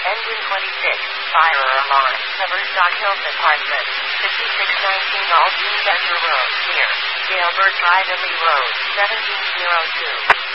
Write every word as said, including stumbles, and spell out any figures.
Engine twenty-six, fire alarm, Coversdog Hills Apartment, fifty-six nineteen Aldine Becker Road, near Jailbird Drive, Lee Road, seventeen oh two.